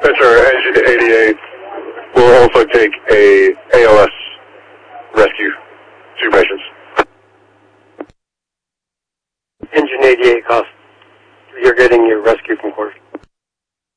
sir. Engine 88 will also take a ALS rescue. 2 missions. Engine 88 cost. You're getting your rescue from course.